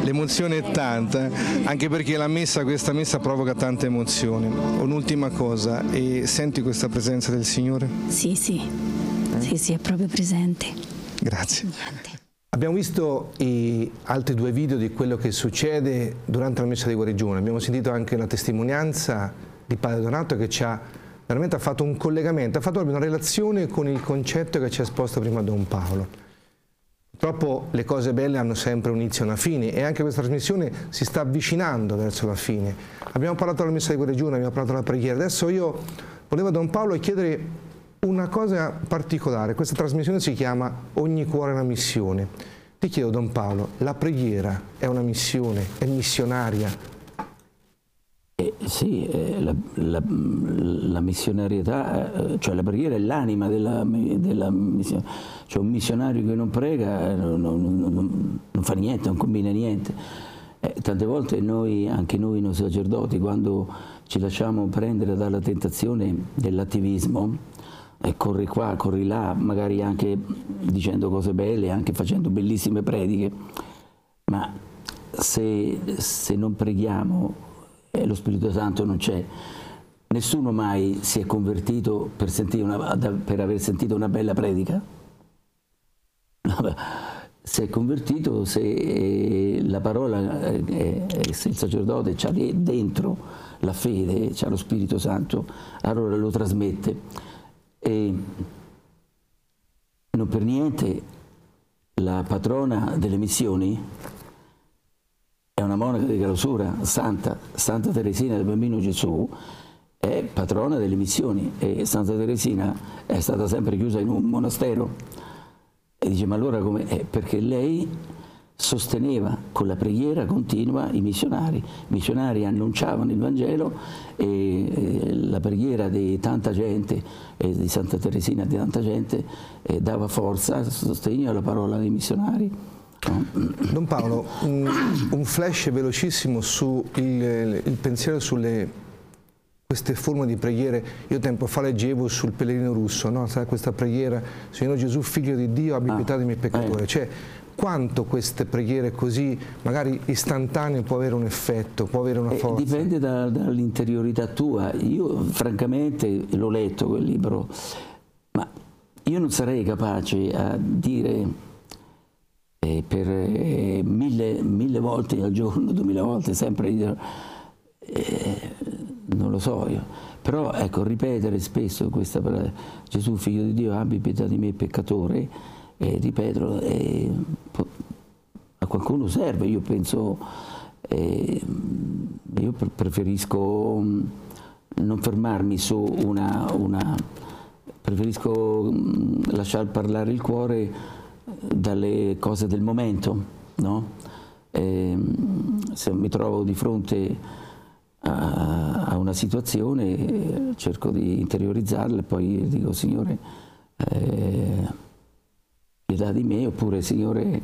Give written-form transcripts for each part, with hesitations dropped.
l'emozione è tanta, anche perché questa messa provoca tante emozioni. Un'ultima cosa, e senti questa presenza del Signore? Sì, è proprio presente. Grazie. Niente. Abbiamo visto i altri 2 video di quello che succede durante la messa di guarigione. Abbiamo sentito anche la testimonianza di Padre Donato che ci ha veramente fatto un collegamento, ha fatto proprio una relazione con il concetto che ci ha esposto prima Don Paolo. Purtroppo le cose belle hanno sempre un inizio e una fine e anche questa trasmissione si sta avvicinando verso la fine. Abbiamo parlato della messa di guarigione, abbiamo parlato della preghiera. Adesso io volevo a Don Paolo chiedere una cosa particolare. Questa trasmissione si chiama Ogni cuore è una missione. Ti chiedo, Don Paolo, la preghiera è una missione, è missionaria? Sì, la missionarietà, cioè la preghiera è l'anima della missione. Cioè un missionario che non prega non fa niente, non combina niente. Tante volte anche noi sacerdoti, quando ci lasciamo prendere dalla tentazione dell'attivismo, corri qua, corri là, magari anche dicendo cose belle, anche facendo bellissime prediche, ma se non preghiamo lo Spirito Santo non c'è. Nessuno mai si è convertito per aver sentito una bella predica. Si è convertito se la parola, se il sacerdote ha dentro la fede, c'ha lo Spirito Santo, allora lo trasmette. E non per niente la patrona delle missioni è una monaca di clausura, Santa Teresina del Bambino Gesù, è patrona delle missioni e Santa Teresina è stata sempre chiusa in un monastero. E dice, ma allora come? Perché lei sosteneva con la preghiera continua i missionari. I missionari annunciavano il Vangelo e la preghiera di tanta gente, di Santa Teresina, di tanta gente, dava forza, sostegno alla parola dei missionari. Don Paolo, un flash velocissimo su il pensiero sulle queste forme di preghiere. Io tempo fa leggevo sul pellegrino russo, no? Sai, questa preghiera, Signore Gesù, Figlio di Dio, abbi pietà dei miei peccatori. Cioè, quanto queste preghiere così, magari istantanee, può avere un effetto, può avere una forza? Dipende dall'interiorità tua. Io francamente l'ho letto quel libro, ma io non sarei capace a dire per 1000 volte al giorno, 2000 volte, sempre, non lo so io. Però ecco, ripetere spesso questa parola, Gesù Figlio di Dio, abbi pietà di me peccatore, ripeterlo, a qualcuno serve. Io penso, io preferisco non fermarmi su preferisco lasciar parlare il cuore dalle cose del momento, no? Se mi trovo di fronte a una situazione cerco di interiorizzarla e poi dico, Signore, pietà di me, oppure Signore,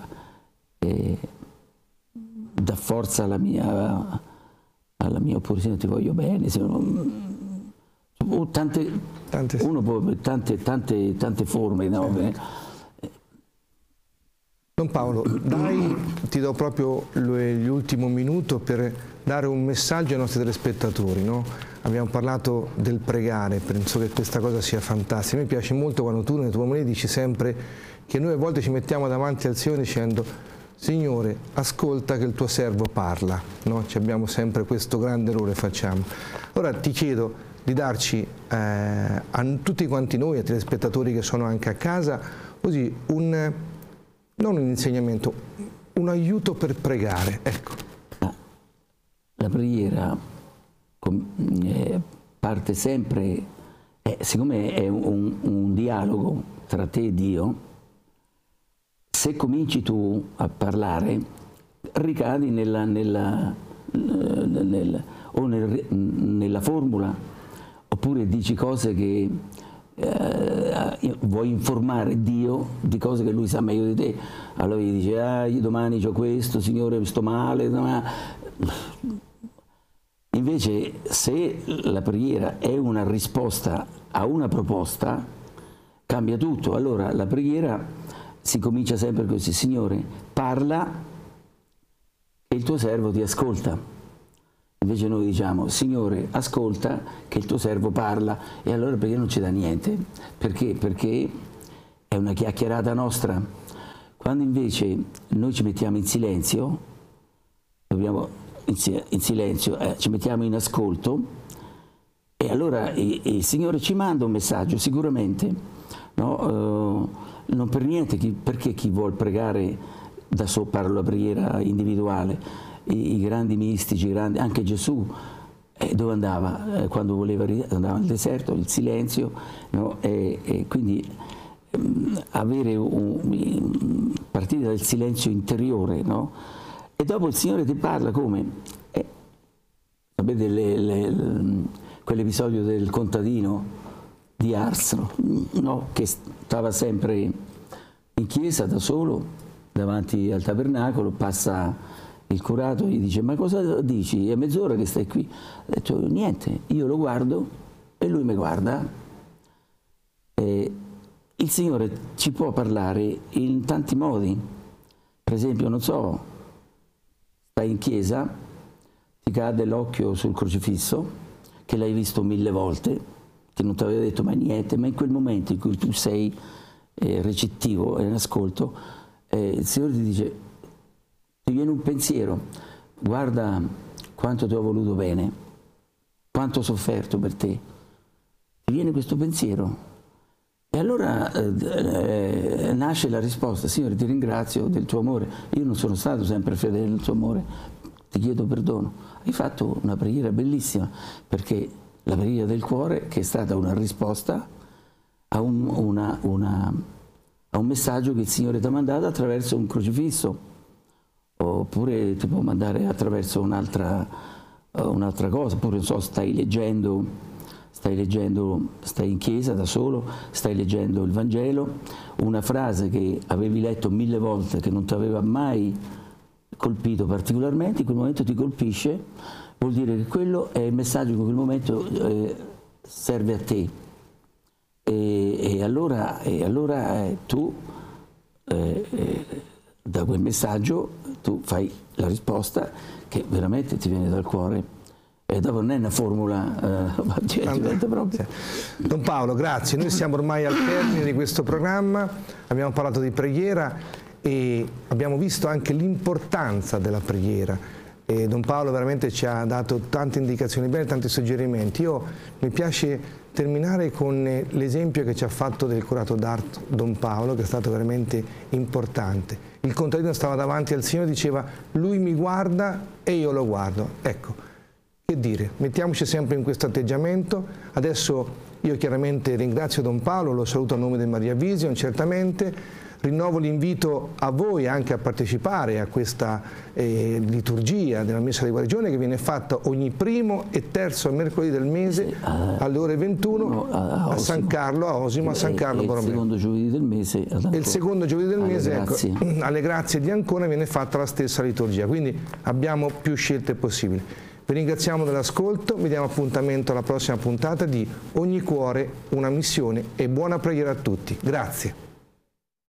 dà forza alla mia, oppure Signore, ti voglio bene. Uno può avere tante forme, no? Don Paolo, ti do proprio l'ultimo minuto per dare un messaggio ai nostri telespettatori, no? Abbiamo parlato del pregare, penso che questa cosa sia fantastica. A me piace molto quando tu nelle tue omelie dici sempre che noi a volte ci mettiamo davanti al Signore dicendo, Signore, ascolta che il tuo servo parla, no? Abbiamo sempre questo grande errore, facciamo. Ora ti chiedo di darci a tutti quanti noi, ai telespettatori che sono anche a casa, così non un insegnamento, un aiuto per pregare, ecco. La preghiera parte sempre, siccome è un dialogo tra te e Dio, se cominci tu a parlare, ricadi nella formula, oppure dici cose che vuoi informare Dio di cose che Lui sa meglio di te. Allora gli dici, domani c'ho questo, Signore, sto male. Invece, se la preghiera è una risposta a una proposta, cambia tutto. Allora la preghiera si comincia sempre così, Signore, parla e il tuo servo ti ascolta. Invece noi diciamo, Signore, ascolta che il tuo servo parla, e allora perché non ci dà niente? Perché? Perché è una chiacchierata nostra. Quando invece noi ci mettiamo in silenzio, in silenzio, ci mettiamo in ascolto, e allora il Signore ci manda un messaggio, sicuramente, no? Non per niente, perché chi vuol pregare da solo, parlo la preghiera individuale, i grandi mistici, anche Gesù, dove andava? Quando voleva andava al deserto, il silenzio, no? E quindi partire dal silenzio interiore, no? E dopo il Signore ti parla come? Sapete quell'episodio del contadino di Ars, no? Che stava sempre in chiesa da solo davanti al tabernacolo, passa il curato e gli dice: ma cosa dici? È mezz'ora che stai qui. Ha detto: niente, io lo guardo e lui mi guarda. Il Signore ci può parlare in tanti modi. Per esempio, non so, stai in chiesa, ti cade l'occhio sul crocifisso, che l'hai visto 1000 volte, che non ti aveva detto mai niente, ma in quel momento in cui tu sei recettivo e in ascolto, il Signore ti dice, ti viene un pensiero: guarda quanto ti ho voluto bene, quanto ho sofferto per te. Ti viene questo pensiero. E allora nasce la risposta: Signore, ti ringrazio del tuo amore, io non sono stato sempre fedele al tuo amore, ti chiedo perdono. Hai fatto una preghiera bellissima, perché la preghiera del cuore, che è stata una risposta a un messaggio che il Signore ti ha mandato attraverso un crocifisso, oppure ti può mandare attraverso un'altra cosa, oppure non so, stai in chiesa da solo, stai leggendo il Vangelo, una frase che avevi letto 1000 volte, che non ti aveva mai colpito particolarmente, in quel momento ti colpisce, vuol dire che quello è il messaggio che in quel momento serve a te. E allora tu, da quel messaggio, tu fai la risposta che veramente ti viene dal cuore. E dopo non è una formula, diventa proprio. Don Paolo, grazie. Noi siamo ormai al termine di questo programma, abbiamo parlato di preghiera e abbiamo visto anche l'importanza della preghiera. E Don Paolo veramente ci ha dato tante indicazioni belle, tanti suggerimenti. Mi piace terminare con l'esempio che ci ha fatto del curato d'arte Don Paolo, che è stato veramente importante. Il contadino stava davanti al Signore e diceva: lui mi guarda e io lo guardo. Ecco, che dire, mettiamoci sempre in questo atteggiamento. Adesso io chiaramente ringrazio Don Paolo, lo saluto a nome del Maria Vision, certamente. Rinnovo l'invito a voi anche a partecipare a questa liturgia della Messa di Guarigione, che viene fatta ogni primo e terzo mercoledì del mese alle ore 21 a San Carlo, a Osimo, a San Carlo Borromeo. Il secondo giovedì del mese ad Ancona. Il secondo giovedì del mese, ecco, alle Grazie di Ancona viene fatta la stessa liturgia, quindi abbiamo più scelte possibili. Vi ringraziamo dell'ascolto, vi diamo appuntamento alla prossima puntata di Ogni Cuore, una missione, e buona preghiera a tutti. Grazie.